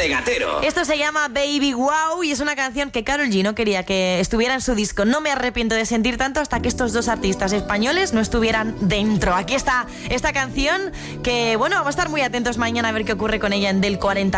Regatero. Esto se llama Baby Wow y es una canción que Karol G no quería que estuviera en su disco. No me arrepiento de sentir tanto hasta que estos dos artistas españoles no estuvieran dentro. Aquí está esta canción que, bueno, vamos a estar muy atentos mañana a ver qué ocurre con ella en Del 40.